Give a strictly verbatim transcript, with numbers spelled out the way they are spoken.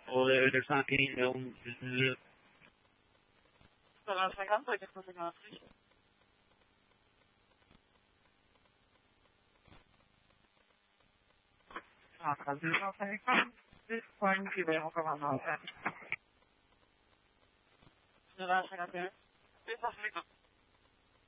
Or there's not any known. Sondern es ganz deutlich, dass ich das rieche. Ah, das ist auch ein Kampf. Das ist ein Kiber, auch wenn man auch. Das ist ein Kampf. Das ist ein Kampf.